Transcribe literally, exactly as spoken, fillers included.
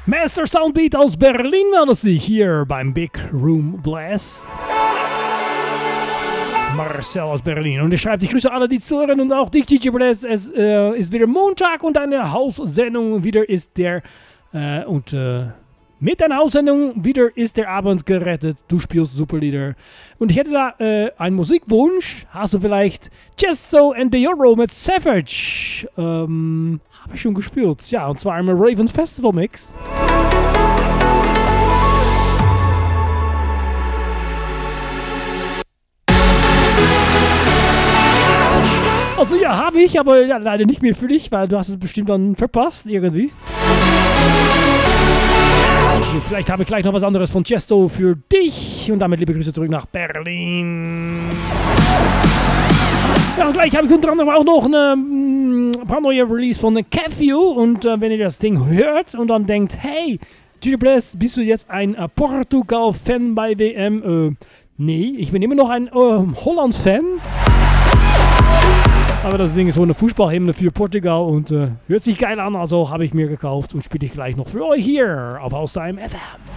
Master Soundbeat aus Berlin meldet sich hier beim Big Room Blast. Marcel aus Berlin. Und er schreibt, ich grüße alle, die zuhören und auch dich, D J Blast. Es äh, ist wieder Montag und eine Haussendung. Wieder ist der, äh, und äh, mit einer Haussendung wieder ist der Abend gerettet. Du spielst super Lieder. Und ich hätte da äh, einen Musikwunsch. Hast du vielleicht Chesto and the Euro mit Savage? Ähm, habe ich schon gespielt. Ja, und zwar im Raven Festival Mix. Also ja, habe ich, aber ja, leider nicht mehr für dich, weil du hast es bestimmt dann verpasst irgendwie. Also vielleicht habe ich gleich noch was anderes von Chesto für dich. Und damit liebe Grüße zurück nach Berlin. Ja, und gleich habe ich unter anderem auch noch eine, ein paar neue Release von Cavio. Und äh, wenn ihr das Ding hört und dann denkt, hey, D J Bless, bist du jetzt ein äh, Portugal-Fan bei W M? Äh, nee, ich bin immer noch ein äh, Holland-Fan. Aber das Ding ist so eine Fußballhymne für Portugal und äh, hört sich geil an, also habe ich mir gekauft und spiele ich gleich noch für euch hier auf Haustime F M.